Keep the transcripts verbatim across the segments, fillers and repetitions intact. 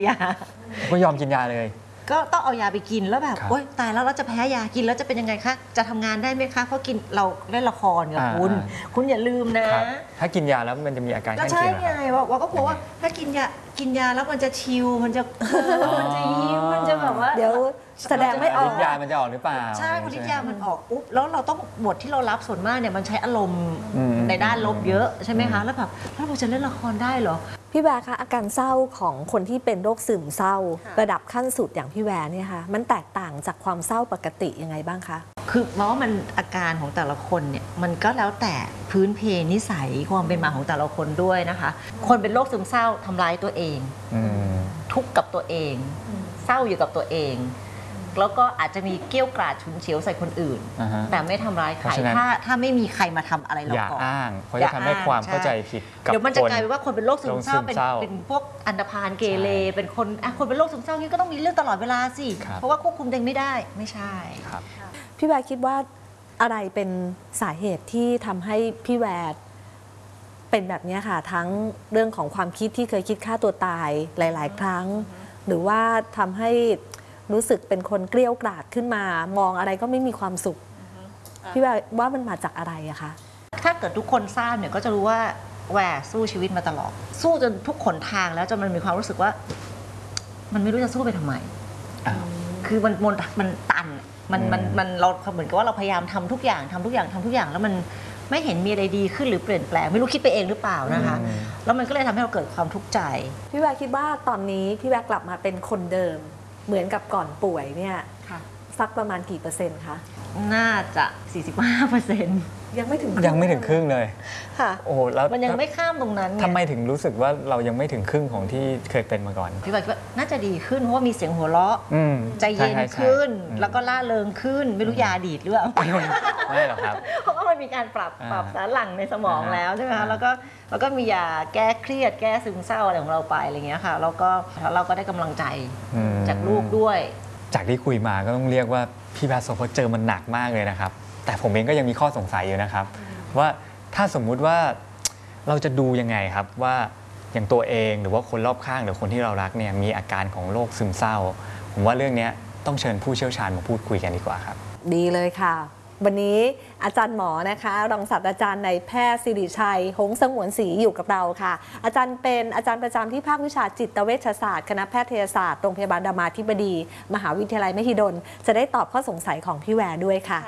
ยาก็ยอมกินยาเลยก็ต้องเอายาไปกินแล้วแบบโอ๊ยตายแล้วเราจะแพ้ยากินแล้วจะเป็นยังไงคะจะทำงานได้ไหมคะเพราะกินเราเล่นละครกับคุณคุณอย่าลืมนะถ้ากินยาแล้วมันจะมีอาการก็ใช่ไงว่าก็กลัวว่าถ้ากินยากินยาแล้วมันจะชิลมันจะมันจะยิ้มมันจะแบบว่าเดี๋ยวแสดงไม่ออกฤทธิ์ยามันจะออกหรือเปล่าใช่พอฤทธิ์ยามันออกปุ๊บแล้วเราต้องบทที่เรารับส่วนมากเนี่ยมันใช้อารมณ์ในด้านลบเยอะใช่ไหมคะแล้วแบบแล้วเราจะเล่นละครได้เหรอพี่แวร์คะอาการเศร้าของคนที่เป็นโรคซึมเศร้าระดับขั้นสุดอย่างพี่แวร์เนี่ยค่ะมันแตกต่างจากความเศร้าปกติยังไงบ้างคะคือเพราะว่ามันอาการของแต่ละคนเนี่ยมันก็แล้วแต่พื้นเพนิสัยความเป็นมาของแต่ละคนด้วยนะคะคนเป็นโรคซึมเศร้าทำร้ายตัวเองทุกข์กับตัวเองเศร้าอยู่กับตัวเองแล้วก็อาจจะมีเกี้ยวกราดฉุนเฉียวใส่คนอื่น uh-huh. แต่ไม่ทำร้ายใครถ้าถ้าไม่มีใครมาทำอะไรเราก่อนอย่าอ้างเพราะจะทำให้ความเข้าใจผิดกับเดี๋ยวมันจะกลายเป็นว่าคนเป็นโรคซึมเศร้าเป็นเป็นพวกอันธพาลเกเรเป็นคนคนเป็นโรคซึมเศร้านี่ก็ต้องมีเรื่องตลอดเวลาสิเพราะว่าควบคุมตัวเองไม่ได้ไม่ใช่พี่แวร์คิดว่าอะไรเป็นสาเหตุที่ทำให้พี่แวร์เป็นแบบนี้ค่ะทั้งเรื่องของความคิดที่เคยคิดฆ่าตัวตายหลายๆครั้งหรือว่าทำให้รู้สึกเป็นคนเกลี้ยกล่อมขึ้นมามองอะไรก็ไม่มีความสุขพี่แวร์ว่ามันมาจากอะไรอะคะถ้าเกิดทุกคนทราบเนี่ยก็จะรู้ว่าแหวสู้ชีวิตมาตลอดสู้จนทุกขนทางแล้วจนมันมีความรู้สึกว่ามันไม่รู้จะสู้ไปทำไมคือมันมันมันตันมันมันมันเราเหมือนกับว่าเราพยายามทำทุกอย่างทำทุกอย่างทำทุกอย่างแล้วมันไม่เห็นมีอะไรดีขึ้นหรือเปลี่ยนแปลงไม่รู้คิดไปเองหรือเปล่านะคะแล้วมันก็เลยทำให้เราเกิดความทุกข์ใจพี่แวร์คิดว่าตอนนี้พี่แวร์กลับมาเป็นคนเดิมเหมือนกับก่อนป่วยเนี่ยสักประมาณกี่เปอร์เซ็นต์คะน่าจะ สี่สิบห้าเปอร์เซ็นต์ยังไม่ถึงยังไม่ถึงครึ่งเลยค่ะโอ้แล้วมันยังไม่ข้ามตรงนั้นทำไมถึงรู้สึกว่าเรายังไม่ถึงครึ่งของที่เคยเป็นมาก่อนพี่ว่าน่าจะดีขึ้นเพราะว่ามีเสียงหัวเราะใจเย็นขึ้นแล้วก็ล่าเริงขึ้นไม่รู้ยาดีดหรือเปล่าไม่หรอกครับเพราะว่ามันมีการปรับปรับสารหลั่งในสมองแล้วใช่ไหมคะแล้วก็แล้วก็มียาแก้เครียดแก้ซึมเศร้าอะไรของเราไปอะไรเงี้ยค่ะแล้วก็เราก็ได้กำลังใจจากลูกด้วยจากที่คุยมาก็ต้องเรียกว่าพี่แพทย์โสภพเจอมันหนักมากเลยนะครับแต่ผมเองก็ยังมีข้อสงสัยอยู่นะครับว่าถ้าสมมุติว่าเราจะดูยังไงครับว่าอย่างตัวเองหรือว่าคนรอบข้างหรือคนที่เรารักเนี่ยมีอาการของโรคซึมเศร้าผมว่าเรื่องนี้ต้องเชิญผู้เชี่ยวชาญมาพูดคุยกันดีกว่าครับดีเลยค่ะวันนี้อาจารย์หมอนะคะรองศาสตราจารย์นายแพทย์สิริชัยหงส์สงวนศรีอยู่กับเราค่ะอาจารย์เป็นอาจารย์ประจำที่ภาควิชาจิตเวชศาสตร์คณะแพทยศาสตร์โรงพยาบาลรามาธิบดีมหาวิทยาลัยมหิดลจะได้ตอบข้อสงสัยของพี่แวร์ด้วยค่ะ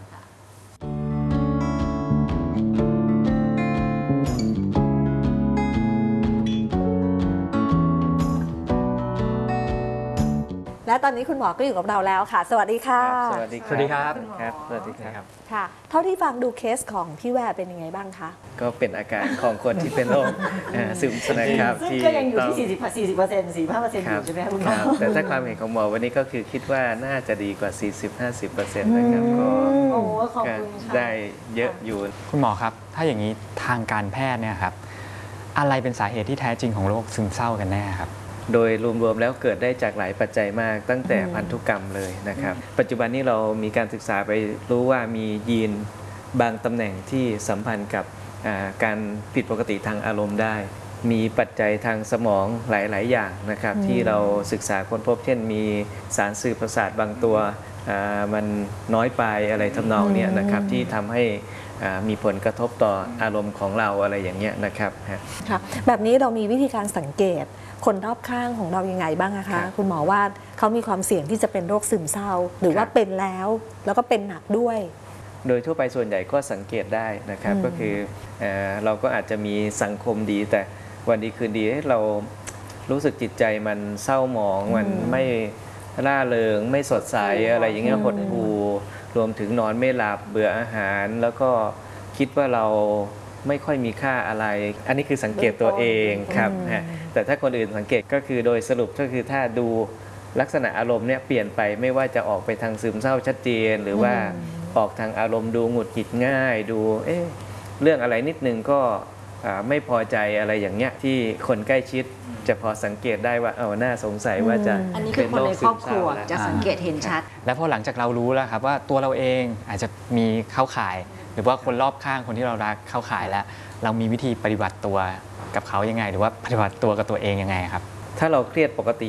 และตอนนี้คุณหมอก็อยู่กับเราแล้วค่ะสวัสดีค่ะสวัสดีครับครับสวัสดีครับค่ะเท่าที่ฟังดูเคสของพี่แวร์เป็นยังไงบ้างคะก็เป็นอาการของคนที่เป็นโรคซึมเศร้าครับที่ก็ยังอยู่ที่ สี่สิบ สี่สิบเปอร์เซ็นต์ สี่สิบห้าเปอร์เซ็นต์ อยู่ใช่ไหมคะคุณหมอแต่ถ้าความเห็นของหมอวันนี้ก็คือคิดว่าน่าจะดีกว่า สี่สิบ ห้าสิบเปอร์เซ็นต์ นะครับก็ได้เยอะอยู่คุณหมอครับถ้าอย่างนี้ทางการแพทย์เนี่ยครับอะไรเป็นสาเหตุที่แท้จริงของโรคซึมเศร้ากันแน่ครับโดยรวมๆแล้วเกิดได้จากหลายปัจจัยมากตั้งแต่พันธุกรรมเลยนะครับปัจจุบันนี้เรามีการศึกษาไปรู้ว่ามียีนบางตำแหน่งที่สัมพันธ์กับการผิดปกติทางอารมณ์ได้มีปัจจัยทางสมองหลายๆอย่างนะครับที่เราศึกษาค้นพบเช่นมีสารสื่อประสาทบางตัวมันน้อยไปอะไรทำนองนี้นะครับที่ทำให้มีผลกระทบต่ออารมณ์ของเราอะไรอย่างเงี้ยนะครับค่ะแบบนี้เรามีวิธีการสังเกตคนรอบข้างของเรายังไงบ้างนะคะคุณหมอว่าเขามีความเสี่ยงที่จะเป็นโรคซึมเศร้าหรือว่าเป็นแล้วแล้วก็เป็นหนักด้วยโดยทั่วไปส่วนใหญ่ก็สังเกตได้นะครับก็คือเราก็อาจจะมีสังคมดีแต่วันดีคืนดีเรารู้สึกจิตใจมันเศร้าหมองมันไม่ร่าเริงไม่สดใสอะไรอย่างเงี้ยหดหู่รวมถึงนอนไม่หลับเบื่ออาหารแล้วก็คิดว่าเราไม่ค่อยมีค่าอะไรอันนี้คือสังเกตตัวเองครับแต่ถ้าคนอื่นสังเกตก็คือโดยสรุปก็คือถ้าดูลักษณะอารมณ์เนี่ยเปลี่ยนไปไม่ว่าจะออกไปทางซึมเศร้าชัดเจนหรือว่าออกทางอารมณ์ดูหงุดหงิดง่ายดูเอ๊ะเรื่องอะไรนิดนึงก็ไม่พอใจอะไรอย่างเงี้ยที่คนใกล้ชิดจะพอสังเกตได้ว่าเอาน่าสงสัยว่าจะอันนี้คือคนในครอบครัวจะสังเกตเห็นชัดและพอหลังจากเรารู้แล้วครับว่าตัวเราเองอาจจะมีเข้าข่ายหรือว่าคนรอบข้างคนที่เรารักเข้าข่ายแล้วเรามีวิธีปฏิบัติตัวกับเขายังไงหรือว่าปฏิบัติตัวกับตัวเองยังไงครับถ้าเราเครียดปกติ